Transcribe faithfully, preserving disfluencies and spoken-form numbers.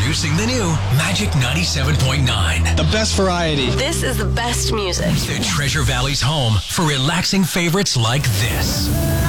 Introducing the new Magic ninety-seven point nine. The best variety. This is the best music. The Treasure Valley's home for relaxing favorites like this.